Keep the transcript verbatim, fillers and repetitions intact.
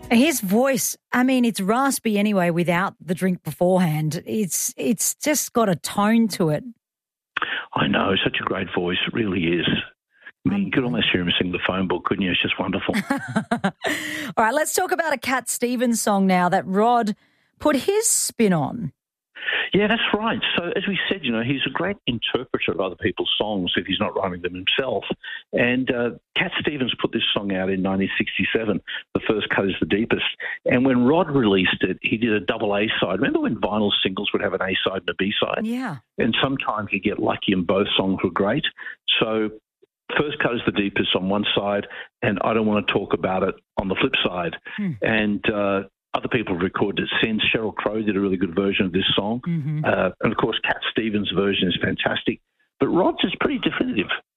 His voice, I mean, it's raspy anyway without the drink beforehand. It's it's just got a tone to it. I know, such a great voice. It really is. I mean, you could almost hear him sing the phone book, couldn't you? It's just wonderful. All right, let's talk about a Cat Stevens song now that Rod put his spin on. Yeah, that's right. So as we said, you know, he's a great interpreter of other people's songs if he's not writing them himself. And uh, Cat Stevens put this song out in nineteen sixty-seven, The First Cut is the Deepest. And when Rod released it, he did a double A-side. Remember when vinyl singles would have an A-side and a B-side? Yeah. And sometimes you get lucky and both songs were great. So First Cut is the Deepest on one side, and I Don't Want to Talk About It on the flip side. Hmm. And uh, other people have recorded it since. Sheryl Crow did a really good version of this song. Mm-hmm. Uh, and, of course, Cat Stevens' version is fantastic. But Rod's is pretty definitive.